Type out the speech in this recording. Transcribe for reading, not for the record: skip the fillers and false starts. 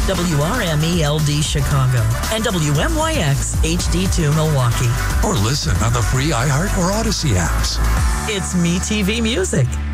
WRMELD Chicago, and WMYX HD2 Milwaukee. Or listen on the free iHeart or Odyssey apps. It's MeTV Music.